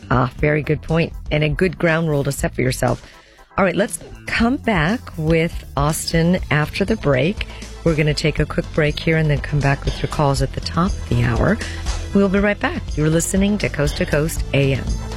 Very good point. And a good ground rule to set for yourself. All right, let's come back with Austin after the break. We're going to take a quick break here and then come back with your calls at the top of the hour. We'll be right back. You're listening to Coast AM.